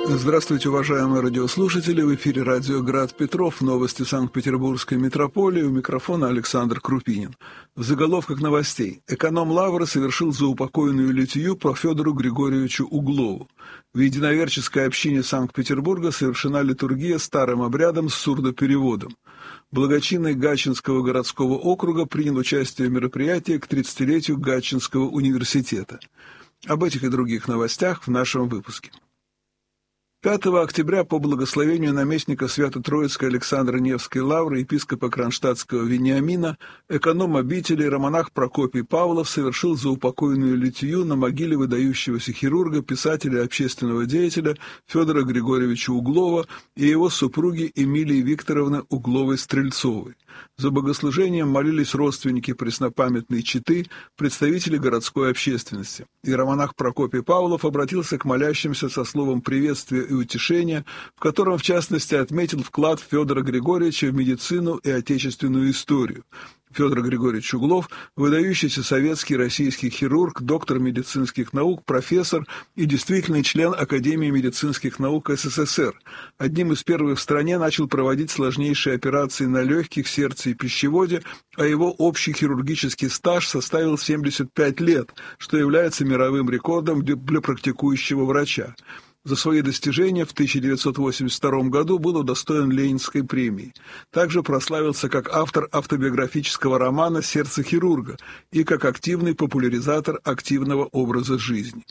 Здравствуйте, уважаемые радиослушатели. В эфире радио «Град Петров». Новости Санкт-Петербургской метрополии. У микрофона Александр Крупинин. В заголовках новостей. Эконом Лавры совершил заупокойную литию по Федору Григорьевичу Углову. В единоверческой общине Санкт-Петербурга совершена литургия старым обрядом с сурдопереводом. Благочинный Гатчинского городского округа принял участие в мероприятии к 30-летию Гатчинского университета. Об этих и других новостях в нашем выпуске. 5 октября по благословению наместника Свято-Троицкой Александра Невской лавры епископа Кронштадтского Вениамина эконом обители романах Прокопий Павлов совершил заупокойную литию на могиле выдающегося хирурга, писателя и общественного деятеля Федора Григорьевича Углова и его супруги Эмилии Викторовны Угловой-Стрельцовой. За богослужением молились родственники преснопамятной четы, представители городской общественности. Иеромонах Прокопий Павлов обратился к молящимся со словом приветствия и утешения, в котором, в частности, отметил вклад Федора Григорьевича в медицину и отечественную историю. Федор Григорьевич Углов – выдающийся советский и российский хирург, доктор медицинских наук, профессор и действительный член Академии медицинских наук СССР. Одним из первых в стране начал проводить сложнейшие операции на легких, сердце и пищеводе, а его общий хирургический стаж составил 75 лет, что является мировым рекордом для практикующего врача. За свои достижения в 1982 году был удостоен Ленинской премии. Также прославился как автор автобиографического романа «Сердце хирурга» и как активный популяризатор активного образа жизни.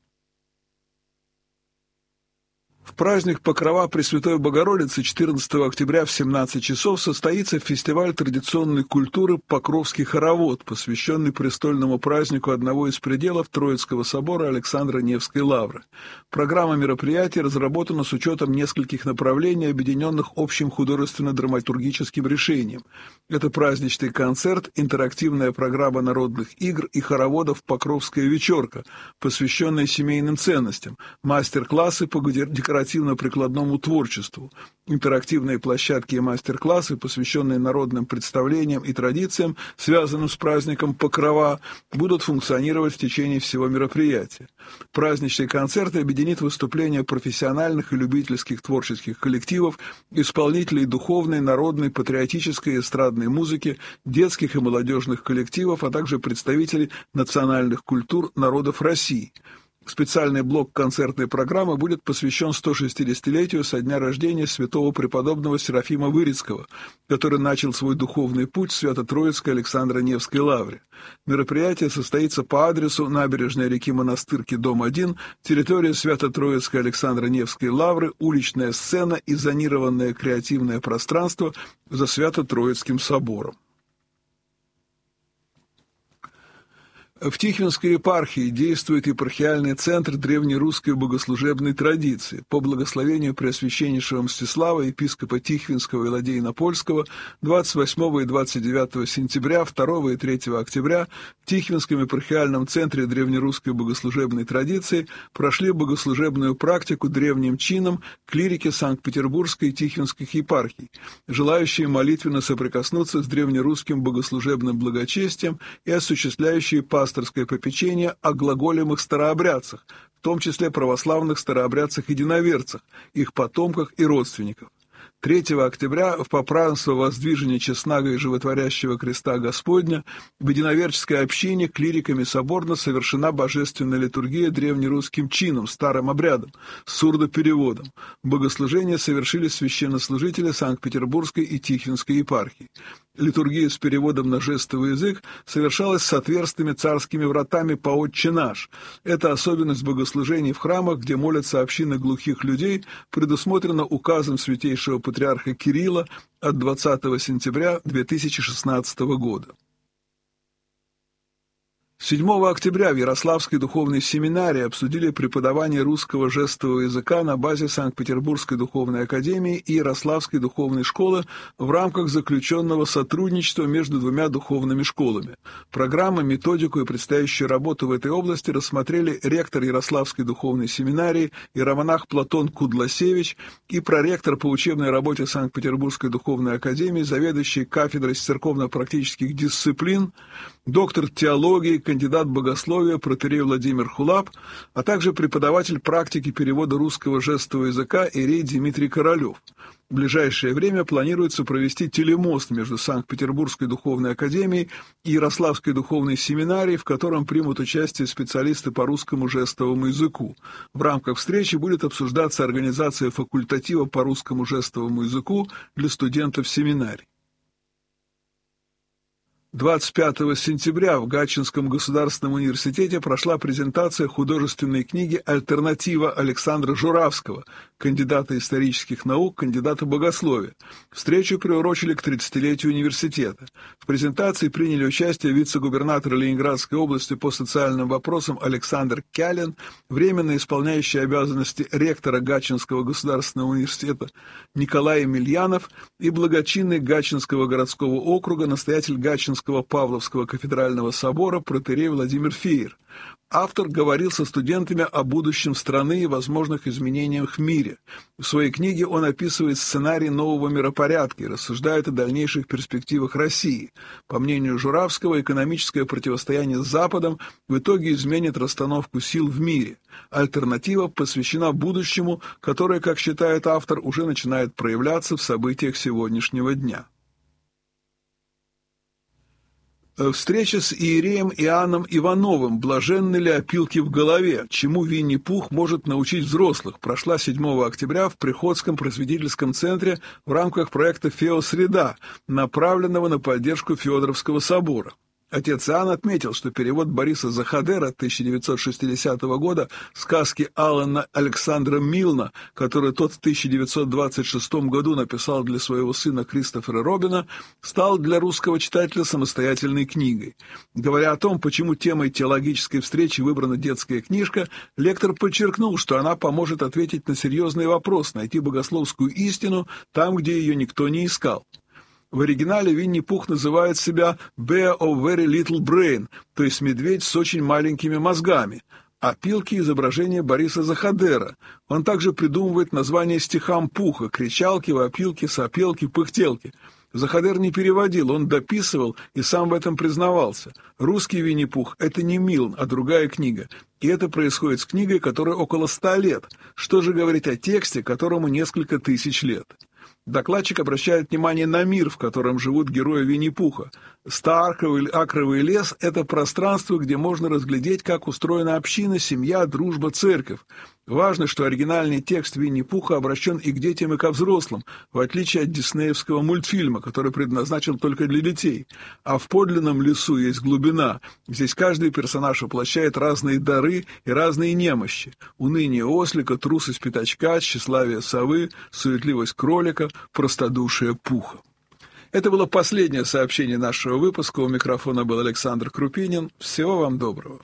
В праздник Покрова Пресвятой Богородицы 14 октября в 17 часов состоится фестиваль традиционной культуры «Покровский хоровод», посвященный престольному празднику одного из пределов Троицкого собора Александра Невской лавры. Программа мероприятия разработана с учетом нескольких направлений, объединенных общим художественно-драматургическим решением. Это праздничный концерт, интерактивная программа народных игр и хороводов «Покровская вечерка», посвященная семейным ценностям, мастер-классы по декоративно-прикладному творчеству, интерактивные площадки и мастер-классы, посвященные народным представлениям и традициям, связанным с праздником Покрова, будут функционировать в течение всего мероприятия. Праздничный концерт объединит выступления профессиональных и любительских творческих коллективов, исполнителей духовной, народной, патриотической и эстрадной музыки, детских и молодежных коллективов, а также представителей национальных культур народов России. Специальный блок концертной программы будет посвящен 160-летию со дня рождения святого преподобного Серафима Вырицкого, который начал свой духовный путь в Свято-Троицкой Александра Невской лавре. Мероприятие состоится по адресу набережная реки Монастырки, дом 1, территория Свято-Троицкой Александра Невской лавры, уличная сцена и зонированное креативное пространство за Свято-Троицким собором. В Тихвинской епархии действует епархиальный центр древнерусской богослужебной традиции. По благословению Преосвященнейшего Мстислава, епископа Тихвинского и Ладейно-Польского, 28 и 29 сентября, 2 и 3 октября в Тихвинском епархиальном центре древнерусской богослужебной традиции прошли богослужебную практику древним чинам клирики Санкт-Петербургской и Тихвинских епархий, желающие молитвенно соприкоснуться с древнерусским богослужебным благочестием и осуществляющие пасторское попечение о глаголемых старообрядцах, в том числе православных старообрядцах-единоверцах, их потомках и родственников. 3 октября в попразднство воздвижения честного и животворящего креста Господня в единоверческой общине клириками соборно совершена божественная литургия древнерусским чином, старым обрядом, с сурдопереводом. Богослужения совершили священнослужители Санкт-Петербургской и Тихвинской епархии. Литургия с переводом на жестовый язык совершалась с отверстыми царскими вратами по «Отче наш». Это особенность богослужений в храмах, где молятся общины глухих людей, предусмотрена указом святейшего патриарха Кирилла от 20 сентября 2016 года. 7 октября в Ярославской духовной семинарии обсудили преподавание русского жестового языка на базе Санкт-Петербургской духовной академии и Ярославской духовной школы в рамках заключенного сотрудничества между двумя духовными школами. Программы, методику и предстоящую работу в этой области рассмотрели ректор Ярославской духовной семинарии иеромонах Платон Кудласевич и проректор по учебной работе Санкт-Петербургской духовной академии, заведующий кафедрой церковно-практических дисциплин, доктор теологии, кандидат богословия протоиерей Владимир Хулап, а также преподаватель практики перевода русского жестового языка иерей Дмитрий Королев. В ближайшее время планируется провести телемост между Санкт-Петербургской духовной академией и Ярославской духовной семинарией, в котором примут участие специалисты по русскому жестовому языку. В рамках встречи будет обсуждаться организация факультатива по русскому жестовому языку для студентов семинарий. 25 сентября в Гатчинском государственном университете прошла презентация художественной книги «Альтернатива» Александра Журавского, кандидата исторических наук, кандидата богословия. Встречу приурочили к 30-летию университета. В презентации приняли участие вице-губернатор Ленинградской области по социальным вопросам Александр Кялин, временно исполняющий обязанности ректора Гатчинского государственного университета Николай Емельянов и благочинный Гатчинского городского округа, настоятель Гатчинского Павловского кафедрального собора протоиерей Владимир Феер. Автор говорил со студентами о будущем страны и возможных изменениях в мире. В своей книге он описывает сценарий нового миропорядка и рассуждает о дальнейших перспективах России. По мнению Журавского, экономическое противостояние с Западом в итоге изменит расстановку сил в мире. Альтернатива посвящена будущему, которое, как считает автор, уже начинает проявляться в событиях сегодняшнего дня. Встреча с иереем Иоанном Ивановым «Блаженны ли опилки в голове? Чему Винни-Пух может научить взрослых?» прошла 7 октября в Приходском просветительском центре в рамках проекта «Феосреда», направленного на поддержку Феодоровского собора. Отец Иоанн отметил, что перевод Бориса Захадера 1960 года сказки Алана Александра Милна, который тот в 1926 году написал для своего сына Кристофера Робина, стал для русского читателя самостоятельной книгой. Говоря о том, почему темой теологической встречи выбрана детская книжка, лектор подчеркнул, что она поможет ответить на серьезный вопрос, найти богословскую истину там, где ее никто не искал. В оригинале Винни-Пух называет себя «Bear of very little brain», то есть медведь с очень маленькими мозгами, а пилки – изображение Бориса Захадера. Он также придумывает название стихам Пуха – кричалки, вопилки, сопелки, пыхтелки. Захадер не переводил, он дописывал и сам в этом признавался. Русский Винни-Пух – это не Милн, а другая книга. И это происходит с книгой, которой около 100 лет. Что же говорить о тексте, которому несколько тысяч лет? Докладчик обращает внимание на мир, в котором живут герои Винни-Пуха. Акровый лес – это пространство, где можно разглядеть, как устроена община, семья, дружба, церковь. Важно, что оригинальный текст Винни-Пуха обращен и к детям, и ко взрослым, в отличие от диснеевского мультфильма, который предназначен только для детей. А в подлинном лесу есть глубина. Здесь каждый персонаж воплощает разные дары и разные немощи. Уныние ослика, трусость пятачка, тщеславие совы, суетливость кролика, простодушие пуха. Это было последнее сообщение нашего выпуска. У микрофона был Александр Крупинин. Всего вам доброго.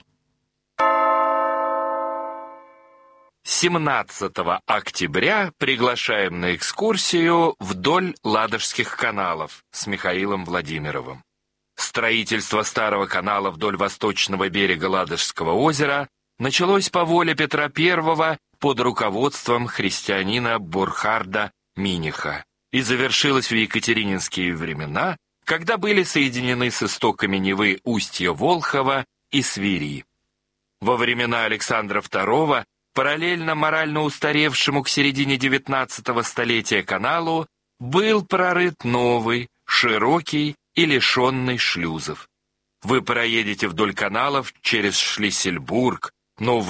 17 октября приглашаем на экскурсию вдоль Ладожских каналов с Михаилом Владимировым. Строительство старого канала вдоль восточного берега Ладожского озера началось по воле Петра I под руководством христианина Бурхарда Миниха и завершилось в екатерининские времена, когда были соединены с истоками Невы устья Волхова и Свири. Во времена Александра II параллельно морально устаревшему к середине XIX столетия каналу был прорыт новый, широкий и лишенный шлюзов. Вы проедете вдоль каналов через Шлиссельбург, Новую